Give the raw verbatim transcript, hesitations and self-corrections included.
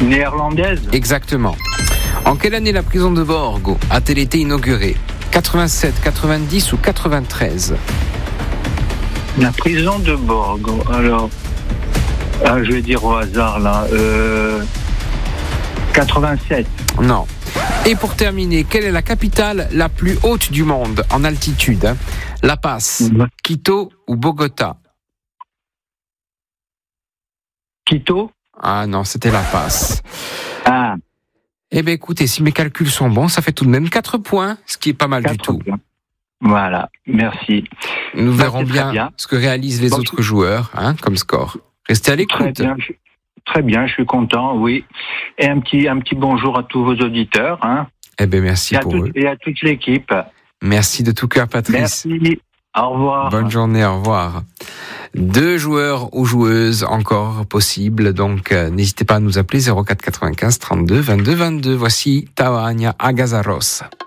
Néerlandaise. Exactement. En quelle année la prison de Borgo a-t-elle été inaugurée ? quatre-vingt-sept, quatre-vingt-dix ou quatre-vingt-treize ? La prison de Borgo. Alors, ah, je vais dire au hasard là. Euh, quatre-vingt-sept. Non. Et pour terminer, quelle est la capitale la plus haute du monde en altitude, hein ? La Paz, Ouais. Quito ou Bogota ? Quito. Ah non, c'était La Paz. Ah. Eh bien écoutez, si mes calculs sont bons, ça fait tout de même quatre points, ce qui est pas mal du tout. Points. Voilà, merci. Nous Bah, verrons c'est très bien, bien. ce que réalisent les Bon, autres joueurs, hein, comme score. Restez à Très l'écoute. bien, je, très bien, je suis content, oui. Et un petit, un petit bonjour à tous vos auditeurs, hein. Eh bien merci Et à, pour tout, eux. et à toute l'équipe. Merci de tout cœur, Patrice. Merci. Au revoir. Bonne journée, au revoir. Deux joueurs ou joueuses encore possibles, donc euh, n'hésitez pas à nous appeler zéro quatre quatre-vingt-quinze trente-deux vingt-deux vingt-deux. Voici Tawanya Agazaros.